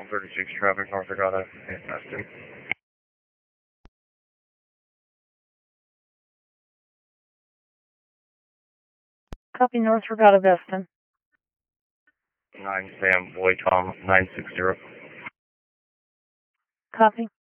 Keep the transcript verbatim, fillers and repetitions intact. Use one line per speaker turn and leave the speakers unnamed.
thirty-six traffic, North Regatta, Aston.
Copy, North Regatta, Veston.
nine Sam, Boy Tom, nine six zero.
Copy.